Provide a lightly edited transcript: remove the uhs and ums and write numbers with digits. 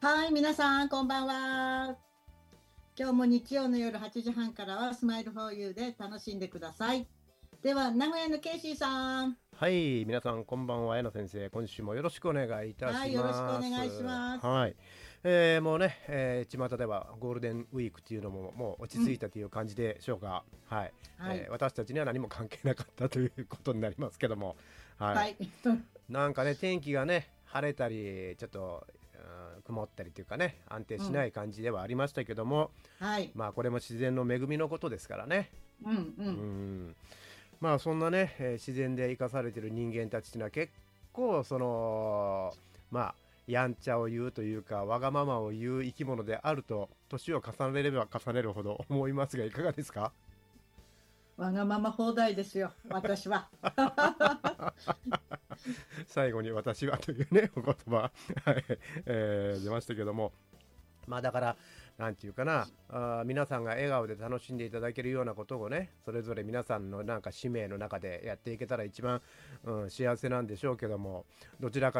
はい、皆さん、こんばんは。今日も日曜の夜8時半からはスマイルフォーユーで楽しんでください。では、名古屋のケイシーさん。 はい、皆さんこんばんは、江野先生。今週もよろしくお願いいたしはい、よろしくおます。 願いします。 はい、もうね、巷ではゴールデンウィークっていうのももう落ち着いうん、 たという感じでしょうか。はい、 はい、 私たちには何も関係なかったということになりますけども、はい、 はい、 なんかね、天気がね、晴れたり、ちょっと、曇ったりというかね、安定うん、 しない感じではありましたけども、 はい、 まあこれも自然の恵みのことですからね。 うん、ううん、 ん、まあそんなね、自然で生かされている人間たちというのは結構まあやんちゃを言うというかわがままを言う生き物であると年を重ねれば重ねるほど思いますがいかがですか？ わがまま放題ですよ、私は。 最後に私はというねお言葉、はい、出ましたけども、まあだからなんていうかな、皆さんが笑顔で楽しんでいただけるようなことをね、それぞれ皆さんのなんか使命の中でやっていけたら一番、幸せなんでしょうけども、どちら